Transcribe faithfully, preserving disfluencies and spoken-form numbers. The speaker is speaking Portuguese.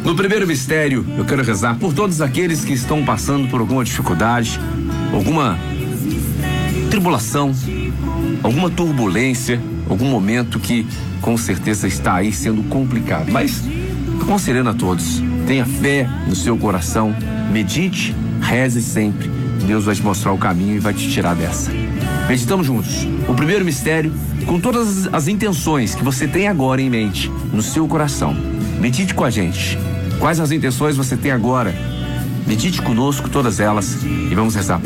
No primeiro mistério, eu quero rezar por todos aqueles que estão passando por alguma dificuldade, alguma tribulação, alguma turbulência, algum momento que com certeza está aí sendo complicado. Mas aconselhando a todos, tenha fé no seu coração, medite, reze sempre. Deus vai te mostrar o caminho e vai te tirar dessa. Meditamos juntos o primeiro mistério com todas as intenções que você tem agora em mente, no seu coração. Medite com a gente. Quais as intenções você tem agora? Medite conosco todas elas e vamos rezar.